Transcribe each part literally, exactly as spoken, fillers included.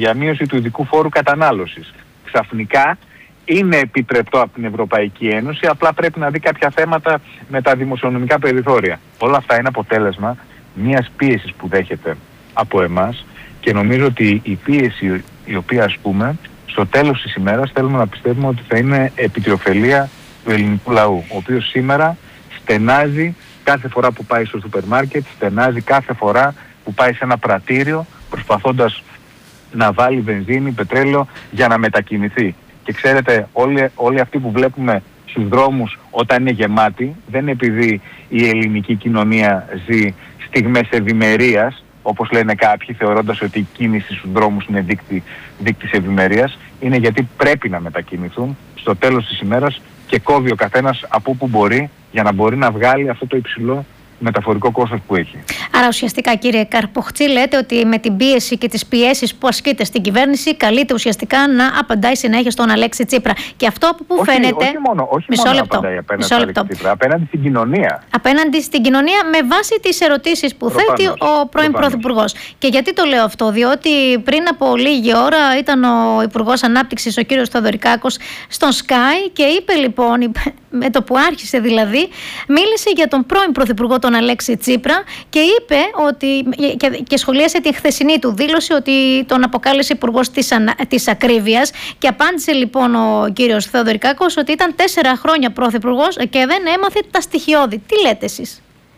για μείωση του ειδικού φόρου κατανάλωσης. Ξαφνικά είναι επιτρεπτό από την Ευρωπαϊκή Ένωση, απλά πρέπει να δει κάποια θέματα με τα δημοσιονομικά περιθώρια. Όλα αυτά είναι αποτέλεσμα μιας πίεσης που δέχεται από εμάς και νομίζω ότι η πίεση η οποία ας πούμε στο τέλος της ημέρας θέλουμε να πιστεύουμε ότι θα είναι επί τη ωφελία του ελληνικού λαού, ο οποίος σήμερα στενάζει κάθε φορά που πάει στο σούπερ μάρκετ, στενάζει κάθε φορά που πάει σε ένα πρατήριο προσπαθώντας να βάλει βενζίνη, πετρέλαιο για να μετακινηθεί. Και ξέρετε, όλοι, όλοι αυτοί που βλέπουμε στους δρόμους όταν είναι γεμάτοι, δεν είναι επειδή η ελληνική κοινωνία ζει στιγμές ευημερίας, όπως λένε κάποιοι, θεωρώντας ότι η κίνηση στους δρόμους είναι δείκτη, δείκτης ευημερίας, είναι γιατί πρέπει να μετακινηθούν στο τέλος της ημέρας και κόβει ο καθένας από όπου μπορεί για να μπορεί να βγάλει αυτό το υψηλό μεταφορικό κόστος που έχει. Άρα ουσιαστικά, κύριε Καρποχτζή, λέτε ότι με την πίεση και τις πιέσεις που ασκείται στην κυβέρνηση καλείται ουσιαστικά να απαντάει συνέχεια στον Αλέξη Τσίπρα. Και αυτό από πού όχι, φαίνεται... Όχι μόνο, όχι μισό μόνο λεπτό, απαντάει απέναντι στον Αλέξη Τσίπρα, απέναντι στην κοινωνία. Απέναντι στην κοινωνία με βάση τις ερωτήσεις που Προφανώς, θέτει ο πρώην Πρωθυπουργός. Και γιατί το λέω αυτό? Διότι πριν από λίγη ώρα ήταν ο Υπουργός Ανάπτυξης, ο κύριος Θεοδωρικάκος, στον Sky και είπε λοιπόν, με το που άρχισε δηλαδή, μίλησε για τον πρώην Πρωθυπουργό τον Αλέξη Τσίπρα και είπε ότι, και, και σχολίασε την χθεσινή του δήλωση ότι τον αποκάλεσε υπουργός της, ανα, της ακρίβειας και απάντησε λοιπόν ο κύριος Θεοδωρικάκος ότι ήταν τέσσερα χρόνια πρωθυπουργός και δεν έμαθε τα στοιχειώδη. Τι λέτε εσείς?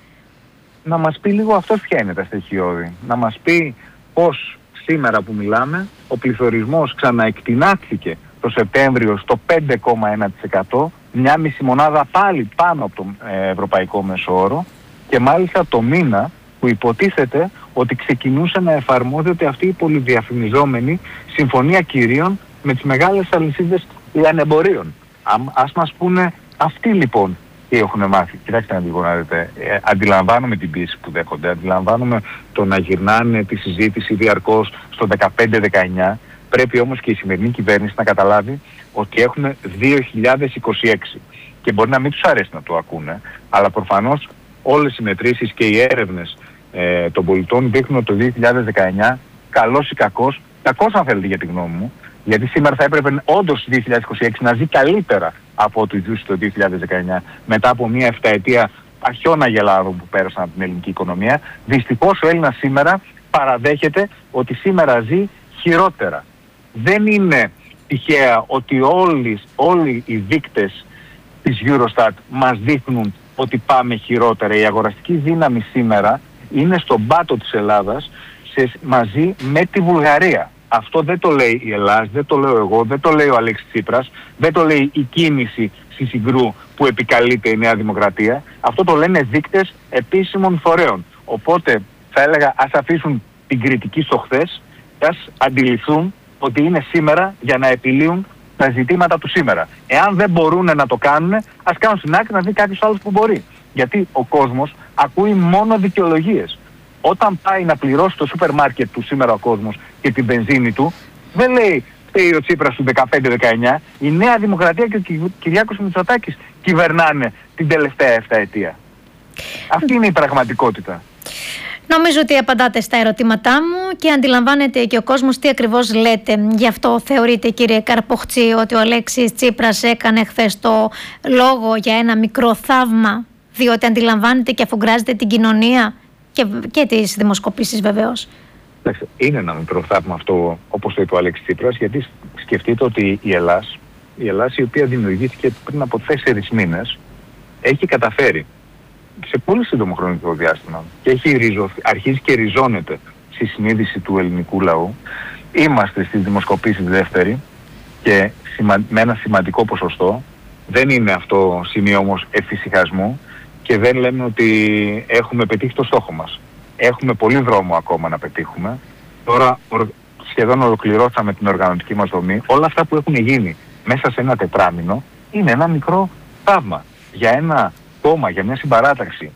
Να μας πει λίγο αυτός ποια είναι τα στοιχειώδη. Να μας πει πώς σήμερα που μιλάμε ο πληθωρισμός ξαναεκτινάχθηκε το Σεπτέμβριο στο πέντε κόμμα ένα τοις εκατό, μια μισή μονάδα πάλι πάνω από το ε, ευρωπαϊκό μέσο όρο και μάλιστα το μήνα που υποτίθεται ότι ξεκινούσε να εφαρμόζεται αυτή η πολυδιαφημιζόμενη συμφωνία κυρίων με τις μεγάλες αλυσίδες λιανεμπορίων. Ας μας πούνε αυτοί λοιπόν τι έχουν μάθει. Κοιτάξτε να λίγο να δείτε. Ε, αντιλαμβάνομαι την πίεση που δέχονται, αντιλαμβάνομαι το να γυρνάνε τη συζήτηση διαρκώς στο δεκαπέντε δεκαεννιά. Πρέπει όμως και η σημερινή κυβέρνηση να καταλάβει ότι έχουμε δύο χιλιάδες είκοσι έξι και μπορεί να μην τους αρέσει να το ακούνε, αλλά προφανώς όλες οι μετρήσεις και οι έρευνες ε, των πολιτών δείχνουν ότι το δύο χιλιάδες δεκαεννιά, καλός ή κακός, κακός αν θέλετε για τη γνώμη μου, γιατί σήμερα θα έπρεπε όντως το δύο χιλιάδες είκοσι έξι να ζει καλύτερα από ό,τι ζούσε το δύο χιλιάδες δεκαεννιά, μετά από μια εφταετία αχιών αγελάδων που πέρασαν από την ελληνική οικονομία. Δυστυχώς ο Έλληνας σήμερα παραδέχεται ότι σήμερα ζει χειρότερα. Δεν είναι τυχαία ότι όλοι, όλοι οι δείκτες της Eurostat μας δείχνουν ότι πάμε χειρότερα. Η αγοραστική δύναμη σήμερα είναι στον πάτο της Ελλάδας σε, μαζί με τη Βουλγαρία. Αυτό δεν το λέει η Ελλάδα, δεν το λέω εγώ, δεν το λέει ο Αλέξης Τσίπρας, δεν το λέει η κίνηση στη Συγκρού που επικαλείται η Νέα Δημοκρατία. Αυτό το λένε δείκτες επίσημων φορέων. Οπότε θα έλεγα ας αφήσουν την κριτική στο χθες και ας αντιληφθούν ότι είναι σήμερα για να επιλύουν τα ζητήματα του σήμερα. Εάν δεν μπορούν να το κάνουν, ας κάνουν στην άκρη να δει κάποιος άλλος που μπορεί. Γιατί ο κόσμος ακούει μόνο δικαιολογίες. Όταν πάει να πληρώσει το σούπερ μάρκετ του σήμερα ο κόσμος και την βενζίνη του, δεν λέει φταίει ο Τσίπρας του δεκαπέντε δεκαεννιά. Η Νέα Δημοκρατία και ο Κυριάκος Μητσοτάκης κυβερνάνε την τελευταία εφταετία. Αυτή είναι η πραγματικότητα. Νομίζω ότι απαντάτε στα ερωτήματά μου και αντιλαμβάνεται και ο κόσμος τι ακριβώς λέτε. Γι' αυτό θεωρείτε, κύριε Καρποχτζή, ότι ο Αλέξης Τσίπρας έκανε χθες το λόγο για ένα μικρό θαύμα, διότι αντιλαμβάνεται και αφουγκράζεται την κοινωνία και, και τις δημοσκοπήσεις βεβαίως? Είναι ένα μικρό θαύμα αυτό, όπως το είπε ο Αλέξης Τσίπρας, γιατί σκεφτείτε ότι η Ελλάς, η Ελλάς η οποία δημιουργήθηκε πριν από τέσσερις μήνες, έχει καταφέρει σε πολύ σύντομο χρονικό διάστημα και έχει ριζω, αρχίζει και ριζώνεται στη συνείδηση του ελληνικού λαού. Είμαστε στις δημοσκοπήσεις δεύτερη και σημα, με ένα σημαντικό ποσοστό. Δεν είναι αυτό σημείο όμως εφησυχασμού και δεν λέμε ότι έχουμε πετύχει το στόχο μας. Έχουμε πολύ δρόμο ακόμα να πετύχουμε. Τώρα σχεδόν ολοκληρώσαμε την οργανωτική μας δομή. Όλα αυτά που έχουν γίνει μέσα σε ένα τετράμινο είναι ένα μικρό θαύμα για ένα κόμμα, για μια συμπαράταξη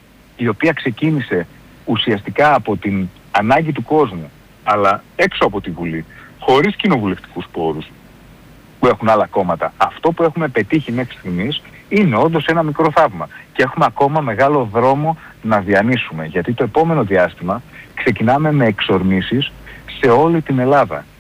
η οποία ξεκίνησε ουσιαστικά από την ανάγκη του κόσμου, αλλά έξω από τη Βουλή, χωρίς κοινοβουλευτικούς πόρους που έχουν άλλα κόμματα. Αυτό που έχουμε πετύχει μέχρι στιγμής είναι όντως ένα μικρό θαύμα και έχουμε ακόμα μεγάλο δρόμο να διανύσουμε, γιατί το επόμενο διάστημα ξεκινάμε με εξορμήσεις σε όλη την Ελλάδα.